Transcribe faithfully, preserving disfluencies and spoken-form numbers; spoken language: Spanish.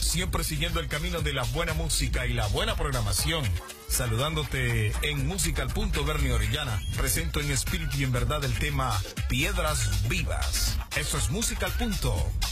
siempre siguiendo el camino de la buena música y la buena programación. Saludándote en Música al Punto, Bernie Orellana. Presento en espíritu y en verdad el tema Piedras Vivas. Eso es Música al Punto.